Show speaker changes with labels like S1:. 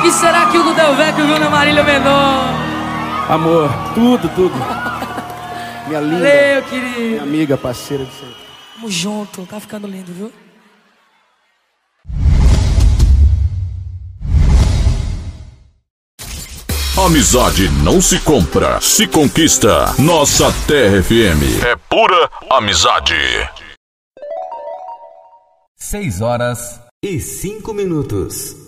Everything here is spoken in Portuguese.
S1: que será que o Del Vecchio viu na Marília Mendonça?
S2: Amor, tudo. Minha linda.
S1: Valeu, querido.
S2: Minha amiga, parceira de sempre.
S1: Tamo junto, tá ficando lindo, viu?
S3: Amizade não se compra, se conquista. Nossa Terra FM é pura amizade.
S4: 6 horas e 5 minutos.